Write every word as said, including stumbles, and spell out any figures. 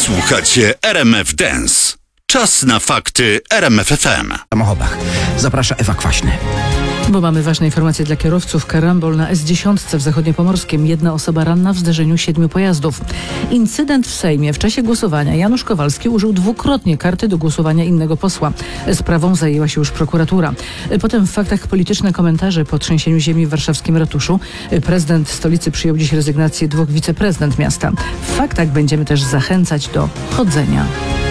Słuchacie R M F Dance. Czas na fakty R M F F M. W samochodach. Zaprasza Ewa Kwaśny. Bo mamy ważne informacje dla kierowców. Karambol na S dziesięć w Zachodniopomorskiem. Jedna osoba ranna w zderzeniu siedmiu pojazdów. Incydent w Sejmie. W czasie głosowania Janusz Kowalski użył dwukrotnie karty do głosowania innego posła. Sprawą zajęła się już prokuratura. Potem w faktach polityczne komentarze po trzęsieniu ziemi w warszawskim ratuszu. Prezydent stolicy przyjął dziś rezygnację dwóch wiceprezydent miasta. W faktach będziemy też zachęcać do chodzenia.